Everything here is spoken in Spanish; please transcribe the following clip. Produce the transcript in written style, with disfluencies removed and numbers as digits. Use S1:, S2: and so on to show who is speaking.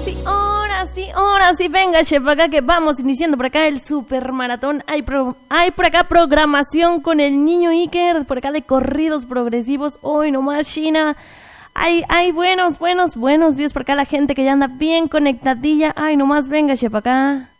S1: ahora sí, venga, chef, acá que vamos iniciando por acá el supermaratón. Hay por acá programación con el niño Iker, por acá de corridos progresivos. Hoy nomás, China. Hay buenos días por acá, la gente que ya anda bien conectadilla. Ay, nomás, venga, chef, acá.